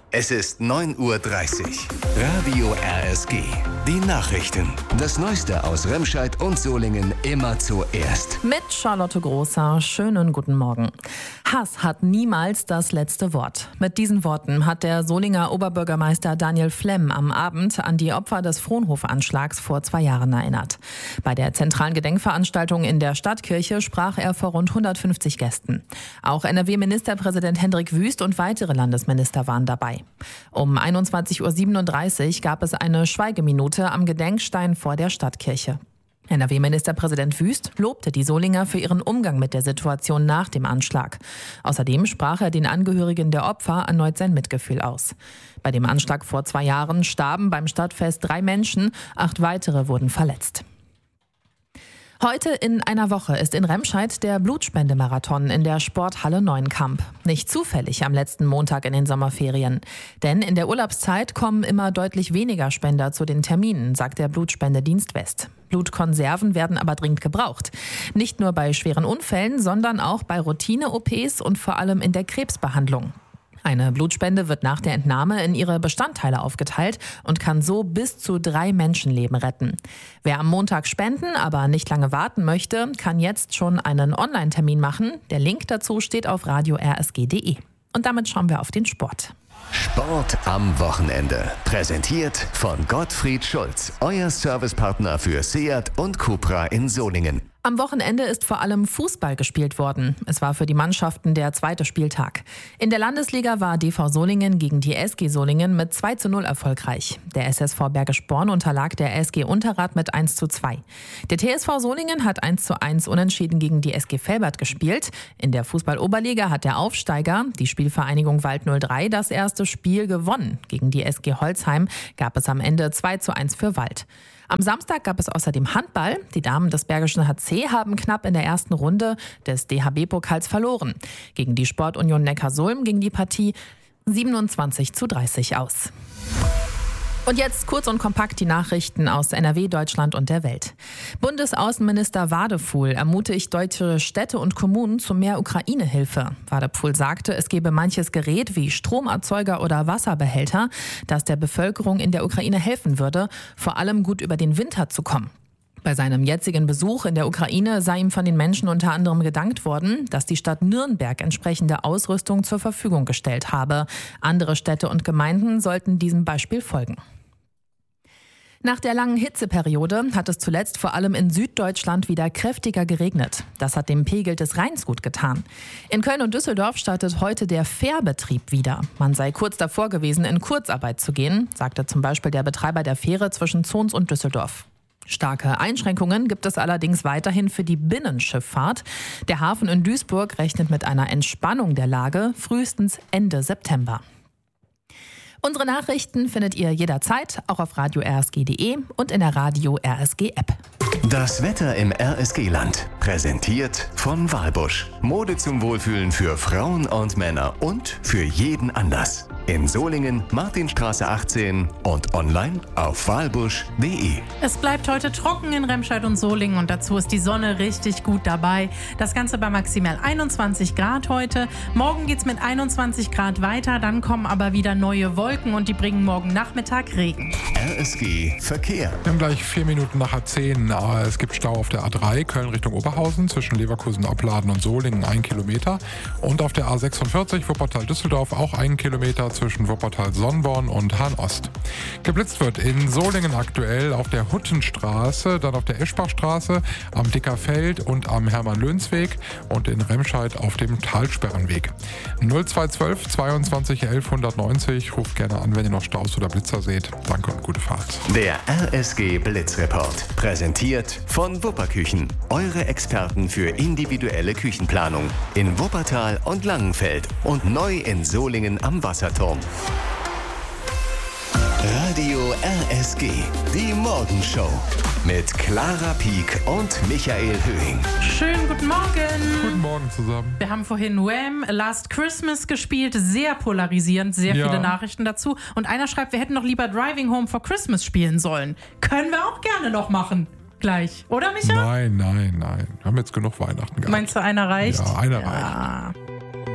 Es ist 9:30 Uhr. Radio RSG. Die Nachrichten. Das Neueste aus Remscheid und Solingen immer zuerst. Mit Charlotte Großer. Schönen guten Morgen. Hass hat niemals das letzte Wort. Mit diesen Worten hat der Solinger Oberbürgermeister Daniel Flemm am Abend an die Opfer des Fronhof-Anschlags vor 2 Jahren erinnert. Bei der zentralen Gedenkveranstaltung in der Stadtkirche sprach er vor rund 150 Gästen. Auch NRW-Ministerpräsident Hendrik Wüst und weitere Landesminister waren dabei. Um 21:37 Uhr gab es eine Schweigeminute am Gedenkstein vor der Stadtkirche. NRW-Ministerpräsident Wüst lobte die Solinger für ihren Umgang mit der Situation nach dem Anschlag. Außerdem sprach er den Angehörigen der Opfer erneut sein Mitgefühl aus. Bei dem Anschlag vor 2 Jahren starben beim Stadtfest 3 Menschen, 8 weitere wurden verletzt. Heute in einer Woche ist in Remscheid der Blutspendemarathon in der Sporthalle Neuenkamp. Nicht zufällig am letzten Montag in den Sommerferien. Denn in der Urlaubszeit kommen immer deutlich weniger Spender zu den Terminen, sagt der Blutspendedienst West. Blutkonserven werden aber dringend gebraucht. Nicht nur bei schweren Unfällen, sondern auch bei Routine-OPs und vor allem in der Krebsbehandlung. Eine Blutspende wird nach der Entnahme in ihre Bestandteile aufgeteilt und kann so bis zu 3 Menschenleben retten. Wer am Montag spenden, aber nicht lange warten möchte, kann jetzt schon einen Online-Termin machen. Der Link dazu steht auf radio-rsg.de. Und damit schauen wir auf den Sport. Sport am Wochenende. Präsentiert von Gottfried Schulz, euer Servicepartner für Seat und Cupra in Solingen. Am Wochenende ist vor allem Fußball gespielt worden. Es war für die Mannschaften der 2. Spieltag. In der Landesliga war DV Solingen gegen die SG Solingen mit 2:0 erfolgreich. Der SSV Bergisch Born unterlag der SG Unterrad mit 1:2. Der TSV Solingen hat 1:1 unentschieden gegen die SG Velbert gespielt. In der Fußball-Oberliga hat der Aufsteiger, die Spielvereinigung Wald 03, das erste Spiel gewonnen. Gegen die SG Holzheim gab es am Ende 2:1 für Wald. Am Samstag gab es außerdem Handball. Die Damen des Bergischen HC haben knapp in der ersten Runde des DHB-Pokals verloren. Gegen die Sportunion Neckarsulm ging die Partie 27:30 aus. Und jetzt kurz und kompakt die Nachrichten aus NRW, Deutschland und der Welt. Bundesaußenminister Wadefuhl ermutigt deutsche Städte und Kommunen zu mehr Ukraine-Hilfe. Wadefuhl sagte, es gebe manches Gerät wie Stromerzeuger oder Wasserbehälter, das der Bevölkerung in der Ukraine helfen würde, vor allem gut über den Winter zu kommen. Bei seinem jetzigen Besuch in der Ukraine sei ihm von den Menschen unter anderem gedankt worden, dass die Stadt Nürnberg entsprechende Ausrüstung zur Verfügung gestellt habe. Andere Städte und Gemeinden sollten diesem Beispiel folgen. Nach der langen Hitzeperiode hat es zuletzt vor allem in Süddeutschland wieder kräftiger geregnet. Das hat dem Pegel des Rheins gut getan. In Köln und Düsseldorf startet heute der Fährbetrieb wieder. Man sei kurz davor gewesen, in Kurzarbeit zu gehen, sagte zum Beispiel der Betreiber der Fähre zwischen Zons und Düsseldorf. Starke Einschränkungen gibt es allerdings weiterhin für die Binnenschifffahrt. Der Hafen in Duisburg rechnet mit einer Entspannung der Lage frühestens Ende September. Unsere Nachrichten findet ihr jederzeit auch auf radio-rsg.de und in der Radio RSG App. Das Wetter im RSG-Land. Präsentiert von Walbusch. Mode zum Wohlfühlen für Frauen und Männer und für jeden Anlass. In Solingen, Martinstraße 18 und online auf walbusch.de. Es bleibt heute trocken in Remscheid und Solingen und dazu ist die Sonne richtig gut dabei. Das Ganze bei maximal 21 Grad heute. Morgen geht's mit 21 Grad weiter, dann kommen aber wieder neue Wolken und die bringen morgen Nachmittag Regen. RSG Verkehr. Wir haben gleich 4 Minuten nach A10. Es gibt Stau auf der A3 Köln Richtung Oberhausen zwischen Leverkusen, Opladen und Solingen 1 Kilometer. Und auf der A46 Wuppertal-Düsseldorf auch 1 Kilometer zwischen Wuppertal-Sonnborn und Hahn-Ost. Geblitzt wird in Solingen aktuell auf der Huttenstraße, dann auf der Eschbachstraße, am Dickerfeld und am Hermann-Löns-Weg und in Remscheid auf dem Talsperrenweg. 0212 22 11 190. Ruft gerne an, wenn ihr noch Staus oder Blitzer seht. Danke und gute Fahrt. Der RSG Blitzreport. Präsentiert von Wupperküchen. Eure Experten für individuelle Küchenplanung. In Wuppertal und Langenfeld und neu in Solingen am Wasserturm. Radio RSG, die Morgenshow mit Clara Pieck und Michael Höhing. Schönen guten Morgen. Guten Morgen zusammen. Wir haben vorhin Wham! Last Christmas gespielt, sehr polarisierend, sehr viele Nachrichten dazu. Und einer schreibt, wir hätten noch lieber Driving Home for Christmas spielen sollen. Können wir auch gerne noch machen. Gleich, oder Micha? Nein. Wir haben jetzt genug Weihnachten gehabt. Meinst du, einer reicht? Ja, einer reicht.